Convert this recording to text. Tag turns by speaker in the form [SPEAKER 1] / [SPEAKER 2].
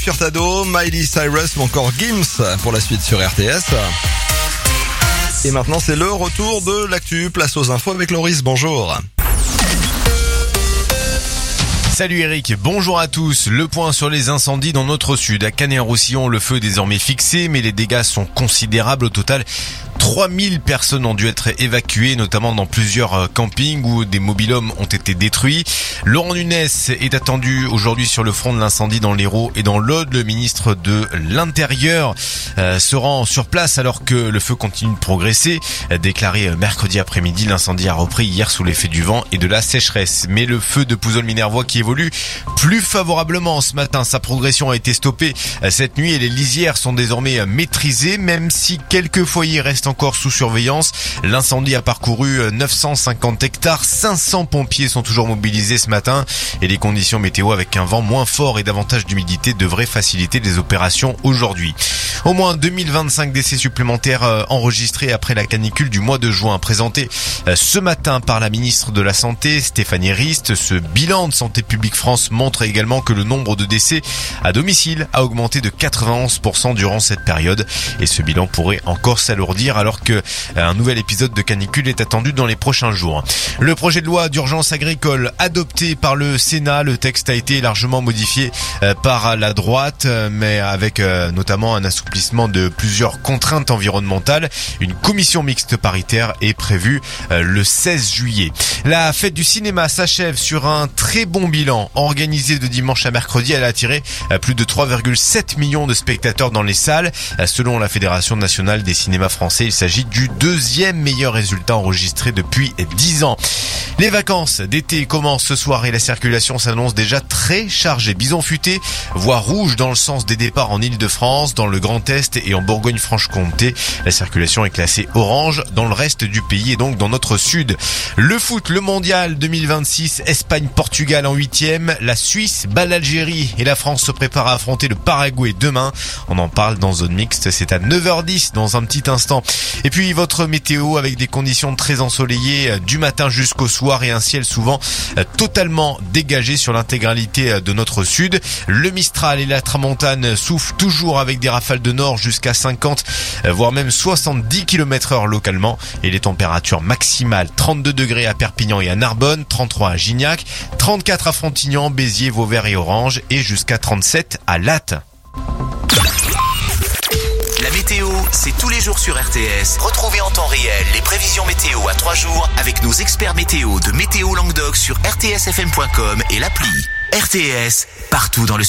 [SPEAKER 1] Furtado, Miley Cyrus ou encore Gims pour la suite sur RTS. Et maintenant c'est le retour de l'actu, place aux infos avec Loris, bonjour.
[SPEAKER 2] Salut Eric, bonjour à tous. Le point sur les incendies dans notre sud. À Canet-en-Roussillon, le feu est désormais fixé, mais les dégâts sont considérables. Au total, 3000 personnes ont dû être évacuées, notamment dans plusieurs campings où des mobil-homes ont été détruits. Laurent Nunez est attendu aujourd'hui sur le front de l'incendie dans l'Hérault et dans l'Aude. Le ministre de l'Intérieur se rend sur place alors que le feu continue de progresser. Déclaré mercredi après-midi, l'incendie a repris hier sous l'effet du vent et de la sécheresse. Mais le feu de Pouzols-Minervois qui évolue plus favorablement ce matin. Sa progression a été stoppée cette nuit et les lisières sont désormais maîtrisées, même si quelques foyers restent encore sous surveillance. L'incendie a parcouru 950 hectares, 500 pompiers sont toujours mobilisés ce matin et les conditions météo avec un vent moins fort et davantage d'humidité devraient faciliter les opérations aujourd'hui. Au moins 2025 décès supplémentaires enregistrés après la canicule du mois de juin, présenté ce matin par la ministre de la Santé, Stéphanie Rist. Ce bilan de Santé publique France montre également que le nombre de décès à domicile a augmenté de 91% durant cette période et ce bilan pourrait encore s'alourdir alors que un nouvel épisode de canicule est attendu dans les prochains jours. Le projet de loi d'urgence agricole adopté par le Sénat, le texte a été largement modifié par la droite, mais avec notamment un assouplissement de plusieurs contraintes environnementales. Une commission mixte paritaire est prévue le 16 juillet. La fête du cinéma s'achève sur un très bon bilan. Organisée de dimanche à mercredi, elle a attiré plus de 3,7 millions de spectateurs dans les salles. Selon la Fédération nationale des cinémas français, il s'agit du deuxième meilleur résultat enregistré depuis 10 ans. Les vacances d'été commencent ce soir et la circulation s'annonce déjà très chargée. Bison futé, voie rouge dans le sens des départs en Île-de-France, dans le Grand Est et en Bourgogne-Franche-Comté. La circulation est classée orange dans le reste du pays et donc dans notre sud. Le foot, le mondial 2026, Espagne-Portugal en 8e, la Suisse bat l'Algérie et la France se prépare à affronter le Paraguay demain. On en parle dans Zone Mixte, c'est à 9h10 dans un petit instant. Et puis votre météo avec des conditions très ensoleillées du matin jusqu'au soir et un ciel souvent totalement dégagé sur l'intégralité de notre sud. Le Mistral et la Tramontane soufflent toujours avec des rafales de nord jusqu'à 50 voire même 70 km/h localement et les températures maximales 32 degrés à Perpignan et à Narbonne, 33 à Gignac, 34 à Frontignan, Béziers, Vauvert et Orange et jusqu'à 37 à Latte.
[SPEAKER 3] La météo, c'est tous les jours sur RTS. Retrouvez en temps réel les prévisions météo à 3 jours avec nos experts météo de Météo Languedoc sur rtsfm.com et l'appli. RTS, partout dans le